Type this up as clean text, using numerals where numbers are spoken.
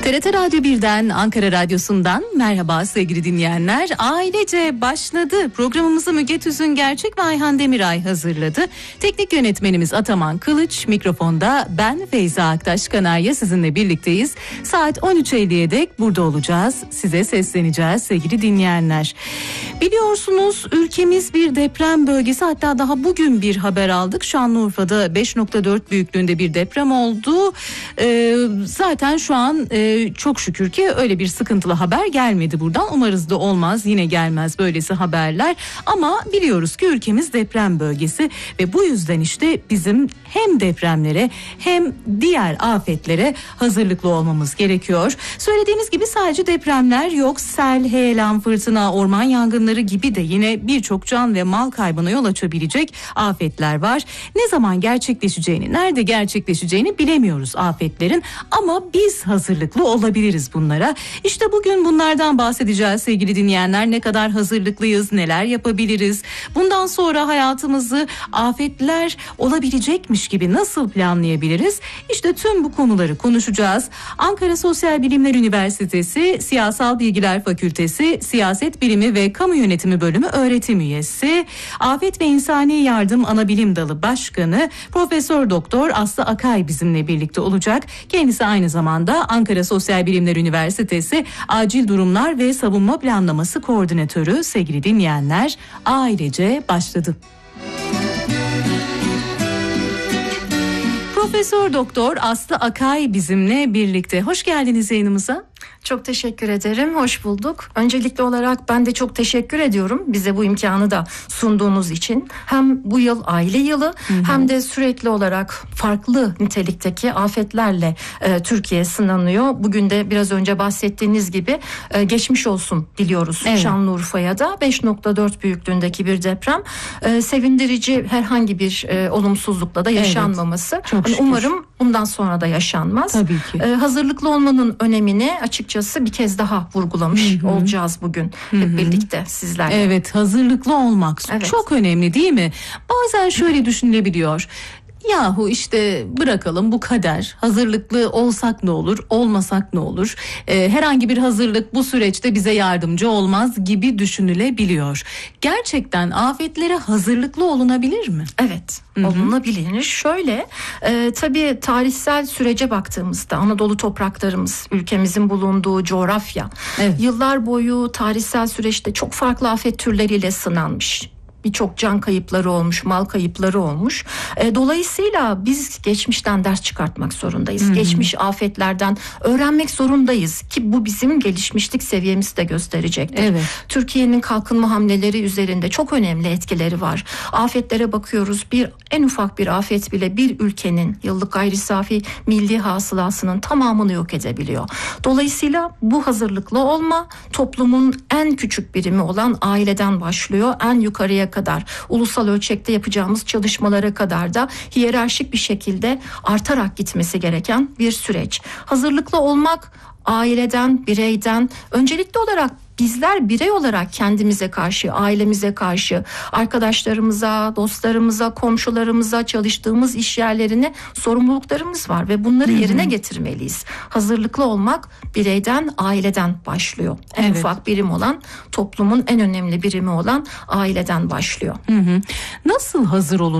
TRT Radyo 1'den, Ankara Radyosu'ndan merhaba sevgili dinleyenler. Ailece başladı. Programımızı Müge Tüzün Gerçek ve Ayhan Demiray hazırladı. Teknik yönetmenimiz Ataman Kılıç, mikrofonda ben Feyza Aktaş Kanarya sizinle birlikteyiz. Saat 13.50'ye dek burada olacağız. Size sesleneceğiz sevgili dinleyenler. Biliyorsunuz ülkemiz bir deprem bölgesi, hatta daha bugün bir haber aldık. Şanlıurfa'da 5.4 büyüklüğünde bir deprem oldu. Zaten şu an çok şükür ki öyle bir sıkıntılı haber gelmedi buradan. Umarız da olmaz, yine gelmez böylesi haberler. Ama biliyoruz ki ülkemiz deprem bölgesi ve bu yüzden işte bizim hem depremlere hem diğer afetlere hazırlıklı olmamız gerekiyor. Söylediğimiz gibi sadece depremler yok. Sel, heyelan, fırtına, orman yangınları gibi de yine birçok can ve mal kaybına yol açabilecek afetler var. Ne zaman gerçekleşeceğini, nerede gerçekleşeceğini bilemiyoruz afetlerin, ama biz hazırlıklı olabiliriz bunlara. İşte bugün bunlardan bahsedeceğiz sevgili dinleyenler. Ne kadar hazırlıklıyız, neler yapabiliriz? Bundan sonra hayatımızı afetler olabilecekmiş gibi nasıl planlayabiliriz? İşte tüm bu konuları konuşacağız. Ankara Sosyal Bilimler Üniversitesi Siyasal Bilgiler Fakültesi Siyaset Bilimi ve Kamu Yönetimi Bölümü öğretim üyesi, Afet ve İnsani Yardım Anabilim Dalı Başkanı Profesör Doktor Aslı Akay bizimle birlikte olacak. Kendisi aynı zamanda Ankara Sosyal Bilimler Üniversitesi Acil Durumlar ve Savunma Planlaması Koordinatörü. Sevgili dinleyenler, ailece başladı. Profesör Doktor Aslı Akay bizimle birlikte. Hoş geldiniz yayınımıza. Çok teşekkür ederim. Hoş bulduk. Öncelikli olarak ben de çok teşekkür ediyorum bize bu imkanı da sunduğunuz için. Hem bu yıl aile yılı, hem de sürekli olarak farklı nitelikteki afetlerle Türkiye sınanıyor. Bugün de biraz önce bahsettiğiniz gibi geçmiş olsun diliyoruz. Evet. Şanlıurfa'ya da 5.4 büyüklüğündeki bir deprem. Sevindirici herhangi bir olumsuzlukla da yaşanmaması. Evet, hani umarım bundan sonra da yaşanmaz. Tabii ki. Hazırlıklı olmanın önemini açıkçası bir kez daha vurgulamış olacağız bugün hep birlikte sizlerle. Evet, hazırlıklı olmak çok önemli değil mi? Bazen şöyle düşünülebiliyor. Yahu işte bırakalım, bu kader, hazırlıklı olsak ne olur, olmasak ne olur, herhangi bir hazırlık bu süreçte bize yardımcı olmaz gibi düşünülebiliyor. Gerçekten afetlere hazırlıklı olunabilir mi? Evet, olunabilir. Şöyle, tabii tarihsel sürece baktığımızda Anadolu topraklarımız, ülkemizin bulunduğu coğrafya, yıllar boyu tarihsel süreçte çok farklı afet türleriyle sınanmış. Birçok can kayıpları olmuş, mal kayıpları olmuş. Dolayısıyla biz geçmişten ders çıkartmak zorundayız. Geçmiş afetlerden öğrenmek zorundayız ki bu bizim gelişmişlik seviyemizi de gösterecektir. Evet. Türkiye'nin kalkınma hamleleri üzerinde çok önemli etkileri var. Afetlere bakıyoruz. En ufak bir afet bile bir ülkenin yıllık gayri safi milli hasılasının tamamını yok edebiliyor. Dolayısıyla bu hazırlıklı olma toplumun en küçük birimi olan aileden başlıyor. En yukarıya kadar, ulusal ölçekte yapacağımız çalışmalara kadar da hiyerarşik bir şekilde artarak gitmesi gereken bir süreç. Hazırlıklı olmak aileden, bireyden, öncelikli olarak bizler birey olarak kendimize karşı, ailemize karşı, arkadaşlarımıza, dostlarımıza, komşularımıza, çalıştığımız iş yerlerine sorumluluklarımız var ve bunları yerine getirmeliyiz. Hazırlıklı olmak bireyden, aileden başlıyor. En ufak birim olan, toplumun en önemli birimi olan aileden başlıyor. Nasıl hazır olun?